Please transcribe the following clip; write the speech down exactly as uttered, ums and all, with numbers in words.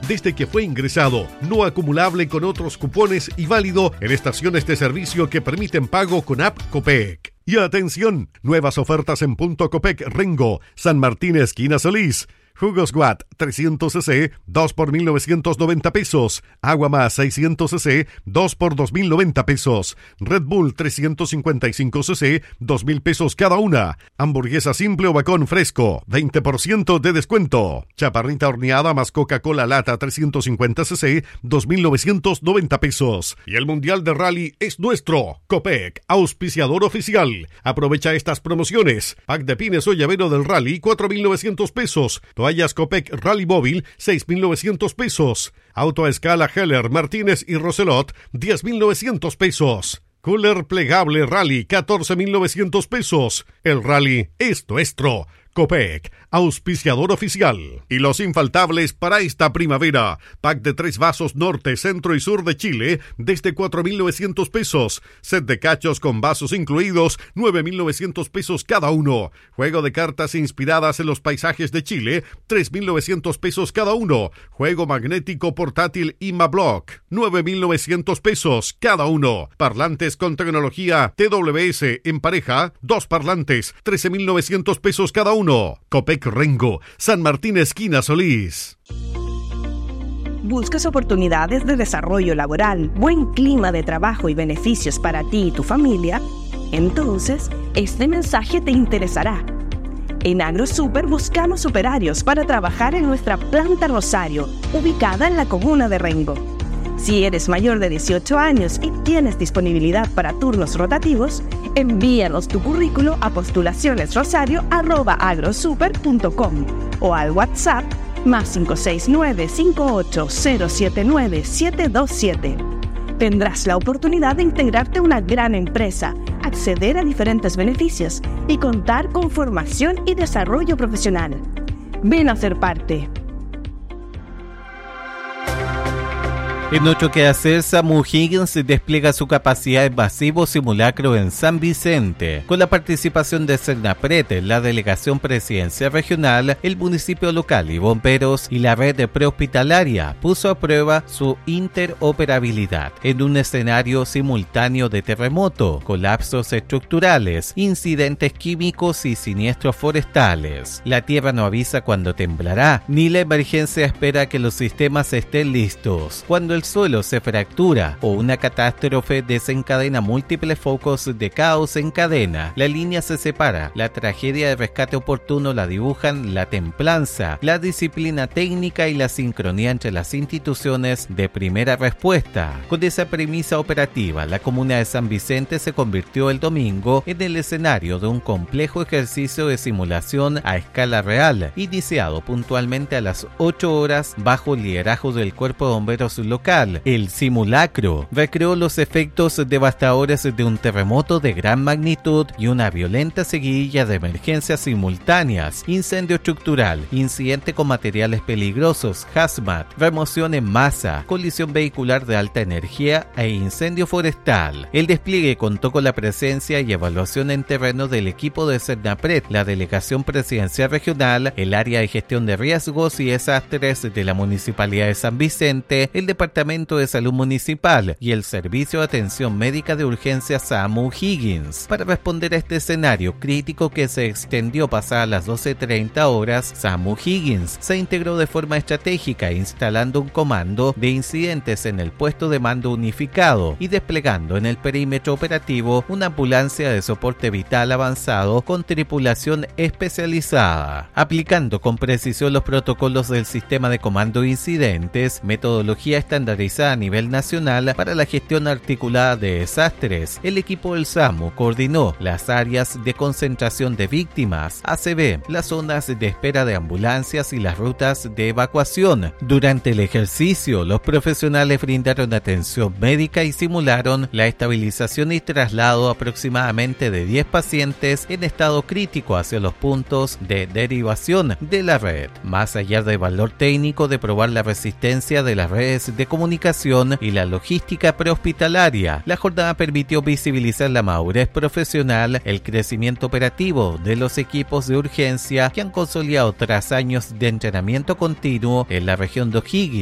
desde que fue ingresado, no acumulable con otros cupones y válido en estaciones de servicio que permiten pago con app Copec. Y atención, nuevas ofertas en Punto Copec Rengo, San Martín esquina Solís. Jugos Watt trescientos centilitros, dos por mil novecientos noventa pesos. Agua Más seiscientos centilitros, dos por dos mil noventa pesos. Red Bull trescientos cincuenta y cinco centilitros, dos mil pesos cada una. Hamburguesa simple o bacon fresco, veinte por ciento de descuento. Chaparrita horneada más Coca-Cola lata trescientos cincuenta centilitros, dos mil novecientos noventa pesos. Y el Mundial de Rally es nuestro. Copec, auspiciador oficial. Aprovecha estas promociones. Pack de pines o llavero del Rally, cuatro mil novecientos pesos. Toallas Copec Rally Móvil, seis mil novecientos pesos. Auto a escala Heller, Martínez y Roselot, diez mil novecientos pesos. Cooler plegable Rally, catorce mil novecientos pesos. El Rally es nuestro. Copec, auspiciador oficial. Y los infaltables para esta primavera. Pack de tres vasos norte, centro y sur de Chile desde cuatro mil novecientos pesos. Set de cachos con vasos incluidos, nueve mil novecientos pesos cada uno. Juego de cartas inspiradas en los paisajes de Chile, tres mil novecientos pesos cada uno. Juego magnético portátil ImaBlock, nueve mil novecientos pesos cada uno. Parlantes con tecnología T W S en pareja, dos parlantes, trece mil novecientos pesos cada uno. Copec Rengo, San Martín esquina Solís. ¿Buscas oportunidades de desarrollo laboral, buen clima de trabajo y beneficios para ti y tu familia? Entonces, este mensaje te interesará. En AgroSuper buscamos operarios para trabajar en nuestra planta Rosario, ubicada en la comuna de Rengo. Si eres mayor de dieciocho años y tienes disponibilidad para turnos rotativos, envíanos tu currículo a postulacionesrosario arroba agrosuper punto com o al WhatsApp más cinco seis nueve, cinco ocho cero siete nueve, siete dos siete. Tendrás la oportunidad de integrarte a una gran empresa, acceder a diferentes beneficios y contar con formación y desarrollo profesional. Ven a ser parte. En otro que hacer, SAMU Higgins despliega su capacidad invasivo simulacro en San Vicente. Con la participación de Cernapret, la Delegación Presidencial Regional, el municipio local y bomberos y la red prehospitalaria puso a prueba su interoperabilidad en un escenario simultáneo de terremoto, colapsos estructurales, incidentes químicos y siniestros forestales. La tierra no avisa cuando temblará, ni la emergencia espera que los sistemas estén listos. Cuando el suelo se fractura o una catástrofe desencadena múltiples focos de caos en cadena, la línea se separa, la tragedia de rescate oportuno la dibujan la templanza, la disciplina técnica y la sincronía entre las instituciones de primera respuesta. Con esa premisa operativa, la comuna de San Vicente se convirtió el domingo en el escenario de un complejo ejercicio de simulación a escala real, iniciado puntualmente a las ocho horas bajo el liderazgo del Cuerpo de Bomberos local. El simulacro recreó los efectos devastadores de un terremoto de gran magnitud y una violenta seguidilla de emergencias simultáneas, incendio estructural, incidente con materiales peligrosos, hazmat, remoción en masa, colisión vehicular de alta energía e incendio forestal. El despliegue contó con la presencia y evaluación en terreno del equipo de Cernapret, la Delegación Presidencial Regional, el área de gestión de riesgos y desastres de la Municipalidad de San Vicente, el Departamento de Salud Municipal y el Servicio de Atención Médica de Urgencia SAMU Higgins. Para responder a este escenario crítico que se extendió pasadas las doce treinta horas, SAMU Higgins se integró de forma estratégica instalando un comando de incidentes en el puesto de mando unificado y desplegando en el perímetro operativo una ambulancia de soporte vital avanzado con tripulación especializada. Aplicando con precisión los protocolos del sistema de comando de incidentes, metodología estandarizada a nivel nacional para la gestión articulada de desastres, el equipo del SAMU coordinó las áreas de concentración de víctimas, A C V, las zonas de espera de ambulancias y las rutas de evacuación. Durante el ejercicio, los profesionales brindaron atención médica y simularon la estabilización y traslado aproximadamente de diez pacientes en estado crítico hacia los puntos de derivación de la red. Más allá del valor técnico de probar la resistencia de las redes de comunicación y la logística prehospitalaria, la jornada permitió visibilizar la madurez profesional, el crecimiento operativo de los equipos de urgencia que han consolidado tras años de entrenamiento continuo en la región de O'Higgins.